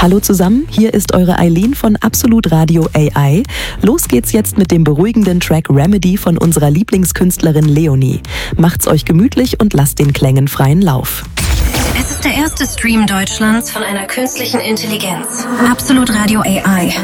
Hallo zusammen, hier ist eure Eileen von Absolut Radio AI. Los geht's jetzt mit dem beruhigenden Track Remedy von unserer Lieblingskünstlerin Leonie. Macht's euch gemütlich und lasst den Klängen freien Lauf. Es ist der erste Stream Deutschlands von einer künstlichen Intelligenz. Absolut Radio AI.